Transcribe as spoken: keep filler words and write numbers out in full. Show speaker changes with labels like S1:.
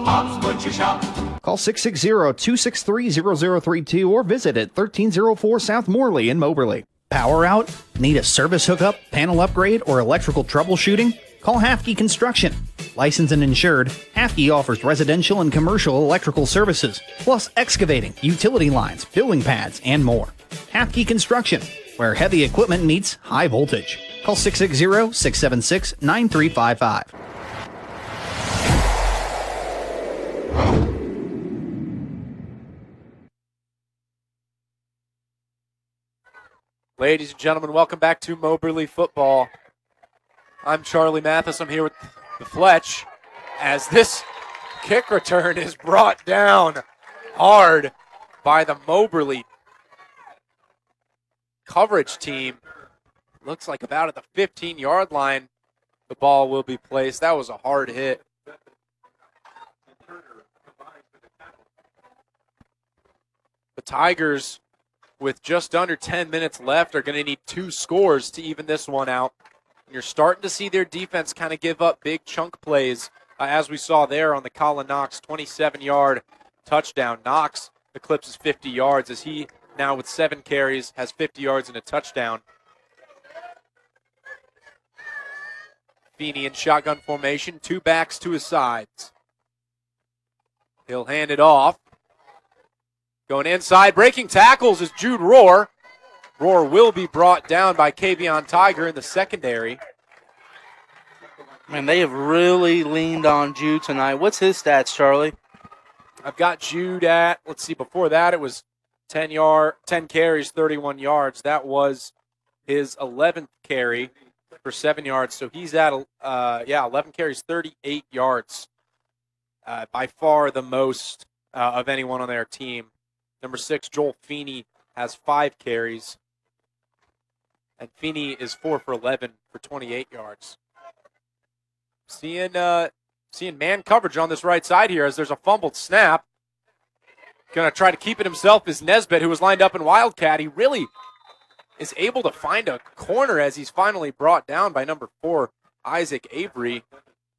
S1: Bob's Butcher Shop.
S2: Call six six zero, two six three, zero zero three two or visit at thirteen oh four South Morley in Moberly. Power out? Need a service hookup, panel upgrade, or electrical troubleshooting? Call Hafke Construction. Licensed and insured, Hafke offers residential and commercial electrical services, plus excavating, utility lines, building pads, and more. Hafke Construction, where heavy equipment meets high voltage. Call six six zero, six seven six, nine three five five.
S3: Ladies and gentlemen, welcome back to Moberly Football. I'm Charlie Mathis. I'm here with the Fletch as this kick return is brought down hard by the Moberly coverage team. Looks like about at the fifteen-yard line the ball will be placed. That was a hard hit. The Tigers, with just under ten minutes left, are going to need two scores to even this one out. And you're starting to see their defense kind of give up big chunk plays, uh, as we saw there on the Colin Knox twenty-seven-yard touchdown. Knox eclipses fifty yards as he, now with seven carries, has fifty yards and a touchdown. Feeney in shotgun formation, two backs to his sides. He'll hand it off. Going inside, breaking tackles is Jude Rohr. Rohr will be brought down by Kavion Tiger in the secondary.
S4: Man, they have really leaned on Jude tonight. What's his stats, Charlie?
S3: I've got Jude at, let's see, before that it was ten yard, ten carries, thirty-one yards. That was his eleventh carry for seven yards. So he's at, uh, yeah, eleven carries, thirty-eight yards. Uh, by far the most uh, of anyone on their team. Number six, Joel Feeney, has five carries. And Feeney is four for eleven for twenty-eight yards. Seeing uh, seeing man coverage on this right side here as there's a fumbled snap. Going to try to keep it himself is Nesbitt, who was lined up in Wildcat. He really is able to find a corner as he's finally brought down by number four, Isaac Avery.